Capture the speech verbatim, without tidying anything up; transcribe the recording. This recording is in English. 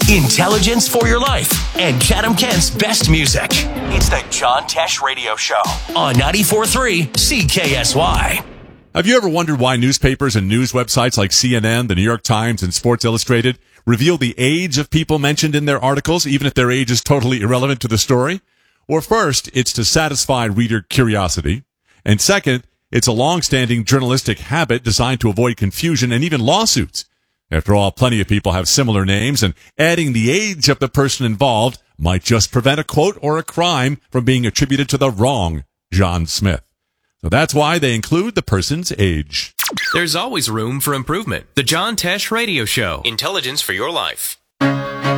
intelligence for your life, and Chatham Kent's best music. It's the John Tesh Radio Show on ninety-four point three C K S Y. Have you ever wondered why newspapers and news websites like C N N, the New York Times, and Sports Illustrated reveal the age of people mentioned in their articles, even if their age is totally irrelevant to the story? Or first, it's to satisfy reader curiosity. And second, it's a long-standing journalistic habit designed to avoid confusion and even lawsuits. After all, plenty of people have similar names, and adding the age of the person involved might just prevent a quote or a crime from being attributed to the wrong John Smith. So that's why they include the person's age. There's always room for improvement. The John Tesh Radio Show. Intelligence for your life.